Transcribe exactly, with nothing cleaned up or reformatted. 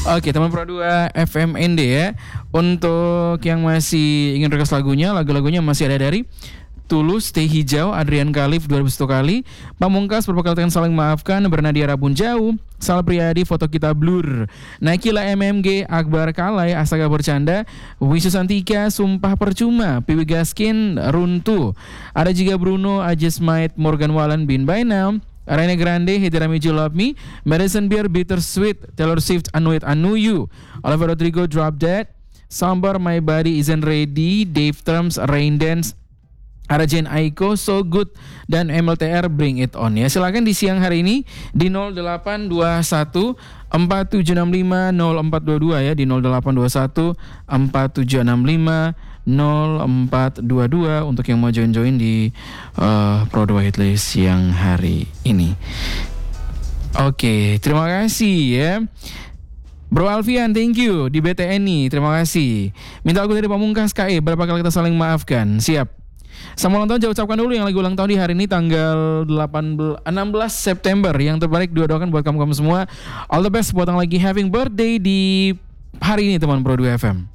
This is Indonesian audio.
Oke, teman Pro dua F M N D ya. Untuk yang masih ingin request lagunya, lagu-lagunya masih ada dari Tulus, Teh Hijau, Adrian Khalif dua ribu satu kali, Pamungkas, Berbekal Dengan Saling Maafkan, Bernadia Rabun Jauh, Sal Priadi, Foto Kita Blur, Nakila M M G, Akbar Kalai, Astaga Bercanda, Wisu Santika, Sumpah Percuma, Piwi Gaskin, Runtuh. Ada juga Bruno, I Just Might, Morgan Wallen, Been By Now, Ariana Grande, Hiderami You Love Me, Madison Beer, Bittersweet, Taylor Swift, Anuit Anu You, Oliver Rodrigo, Drop Dead, Sambar, My Body Isn't Ready, Dave Terms, Rain Dance, ada Jen Aiko, So Good, dan M L T R, Bring It On ya. Silakan di siang hari ini di nol delapan dua satu empat tujuh enam lima nol empat dua dua ya, di nol delapan dua satu empat tujuh enam lima nol empat dua dua untuk yang mau join-join di uh, Pro dua Hitlist siang hari ini. Oke, terima kasih ya. Bro Alfian, thank you di B T N I, terima kasih. Minta lagu dari Pamungkas K E, berapa kali kita saling maafkan. Siap. Sama ulang tahun saya ucapkan dulu yang lagi ulang tahun di hari ini tanggal delapan belas, enam belas September. Yang terbaik dua doakan buat kamu-kamu semua. All the best buat yang lagi having birthday di hari ini teman Pro dua F M.